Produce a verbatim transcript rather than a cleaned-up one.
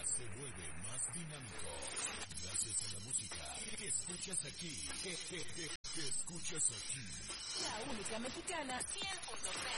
se vuelve más dinámico. Gracias a la música que escuchas aquí. Que, que, que, que escuchas aquí. La única mexicana, cien punto tres.